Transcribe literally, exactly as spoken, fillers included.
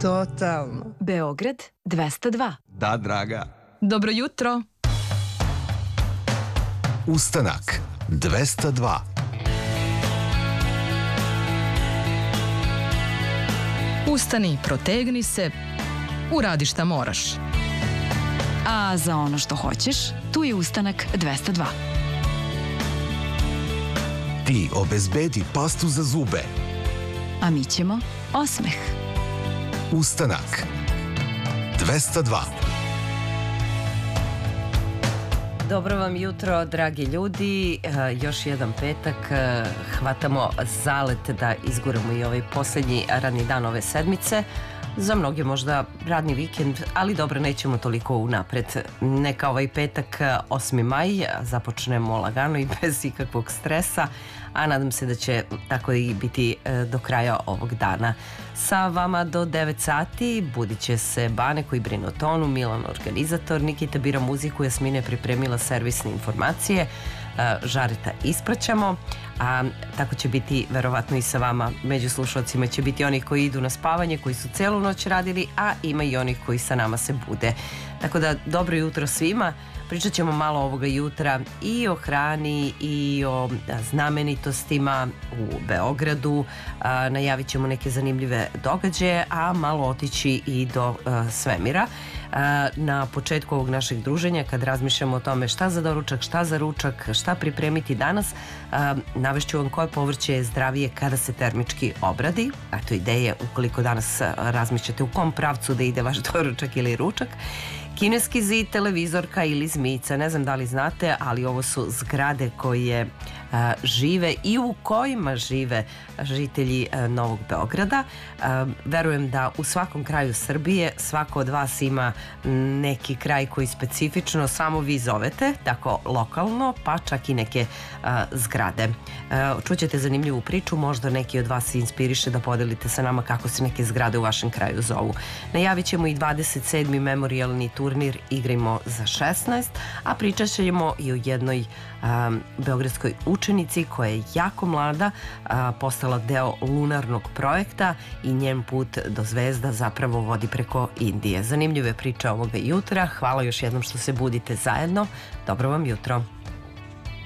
Totalno. Beograd dvesta dva. Da, draga. Dobro jutro. Ustanak dvesta dva. Ustani, protegni se, uradi šta moraš. A za ono što hoćeš, tu je Ustanak dvesta dva. Ti obezbedi pastu za zube. A mi ćemo osmeh. Ustanak dvesta dva. Dobro vam jutro, dragi ljudi. Još jedan petak. Hvatamo zalet da izguramo i ovaj posljednji radni dan ove sedmice. Za mnoge možda radni vikend, ali dobro, nećemo toliko unapred. Neka ovaj petak, osmi maj, započnemo lagano i bez ikakvog stresa, a nadam se da će tako i biti do kraja ovog dana. Sa vama do devet sati budit će se Bane koji brine o tonu, Milan organizator, Nikita bira muziku, Jasmina je pripremila servisne informacije, Žareta ispraćamo, a tako će biti verovatno i sa vama. Među slušalcima će biti oni koji idu na spavanje, koji su celu noć radili, a ima i onih koji sa nama se bude. Tako da dobro jutro svima. Pričat ćemo malo ovoga jutra i o hrani i o znamenitostima u Beogradu. Najavit ćemo neke zanimljive događaje, a malo otići i do svemira. Na početku ovog našeg druženja, kad razmišljamo o tome šta za doručak, šta za ručak, šta pripremiti danas, navešću vam koje povrće je zdravije kada se termički obradi. Eto ideje ukoliko danas razmišljate u kom pravcu da ide vaš doručak ili ručak. Kineski zid, televizorka ili zmijica, ne znam da li znate, ali ovo su zgrade koje a, žive i u kojima žive žitelji a, Novog Beograda. A, verujem da u svakom kraju Srbije svako od vas ima neki kraj koji specifično samo vi zovete, tako lokalno, pa čak i neke a, zgrade. A, čućete zanimljivu priču, možda neki od vas se inspiriše da podelite sa nama kako se neke zgrade u vašem kraju zovu. Najavit ćemo i dvadeset sedmi memorijalni turnir Igrajmo za šesnaest, a pričat ćemo i o jednoj um, beogradskoj učenici koja je jako mlada, uh, postala deo lunarnog projekta i njen put do zvezda zapravo vodi preko Indije. Zanimljive priče ovoga jutra. Hvala još jednom što se budite zajedno. Dobro vam jutro.